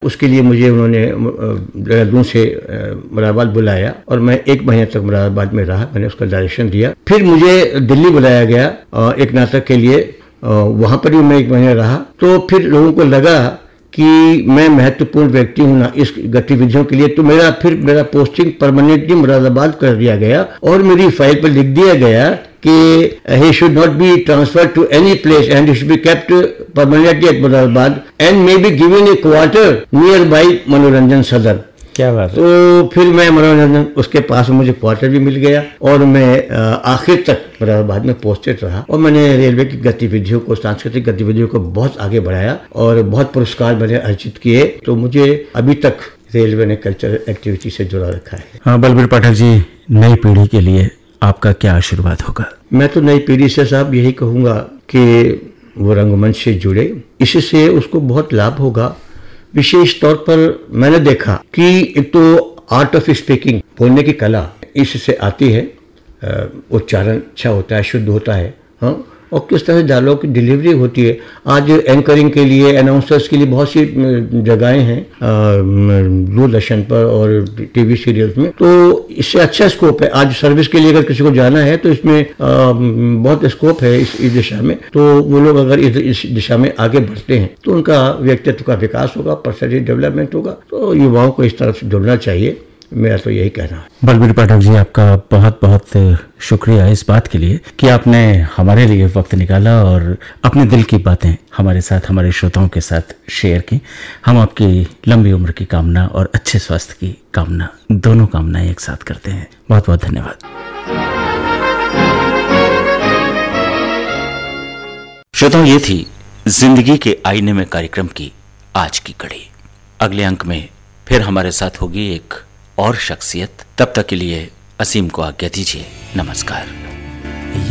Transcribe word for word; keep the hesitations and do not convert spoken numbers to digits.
उसके लिए मुझे उन्होंने देहरादून से मुरादाबाद बुलाया और मैं एक महीने तक मुरादाबाद में रहा। मैंने उसका डायरेक्शन दिया। फिर मुझे दिल्ली बुलाया गया एक नाटक के लिए, वहाँ पर भी मैं एक महीने रहा। तो फिर लोगों को लगा कि मैं महत्वपूर्ण व्यक्ति हूँ ना इस गतिविधियों के लिए, तो मेरा फिर मेरा पोस्टिंग परमानेंटली मुरादाबाद कर दिया गया और मेरी फाइल पर लिख दिया गया कि he should not be transferred to any place and he should be kept permanently at Moradabad and may be given a quarter nearby मनोरंजन सदर। क्या बात है। तो फिर मैं मनोरंजन उसके पास मुझे क्वार्टर भी मिल गया और मैं आखिर तक मुरादाबाद में पोस्टेड रहा और मैंने रेलवे की गतिविधियों को, सांस्कृतिक गतिविधियों को बहुत आगे बढ़ाया और बहुत पुरस्कार मैंने अर्जित किए। तो मुझे अभी तक रेलवे ने कल्चरल एक्टिविटी से जुड़ा रखा है। हाँ बलबीर पाठक जी, नई पीढ़ी के लिए आपका क्या आशीर्वाद होगा? मैं तो नई पीढ़ी से साहब यही कहूँगा कि वो रंगमंच से जुड़े, इससे उसको बहुत लाभ होगा। विशेष तौर पर मैंने देखा कि एक तो आर्ट ऑफ स्पीकिंग, बोलने की कला इससे आती है, उच्चारण अच्छा होता है, शुद्ध होता है, हाँ, और किस तरह से डायलॉग की डिलीवरी होती है। आज एंकरिंग के लिए, अनाउंसर्स के लिए बहुत सी जगहें हैं दूरदर्शन पर और टीवी सीरियल्स में, तो इससे अच्छा स्कोप है। आज सर्विस के लिए अगर किसी को जाना है तो इसमें आ, बहुत स्कोप है इस, इस दिशा में। तो वो लोग अगर इस, इस दिशा में आगे बढ़ते हैं तो उनका व्यक्तित्व का विकास होगा, पर्सनैलिटी डेवलपमेंट होगा। तो युवाओं को इस तरफ से जुड़ना चाहिए, मेरा तो यही कहना है। बलबीर पाठक जी, आपका बहुत बहुत शुक्रिया इस बात के लिए कि आपने हमारे लिए वक्त निकाला और अपने दिल की बातें हमारे साथ, हमारे श्रोताओं के साथ शेयर की। हम आपकी लंबी उम्र की कामना और अच्छे स्वास्थ्य की कामना, दोनों कामनाएं एक साथ करते हैं। बहुत बहुत धन्यवाद। श्रोताओं, ये थी जिंदगी के आईने में कार्यक्रम की आज की कड़ी। अगले अंक में फिर हमारे साथ होगी एक और शख्सियत। तब तक के लिए असीम को आज्ञा दीजिए। नमस्कार।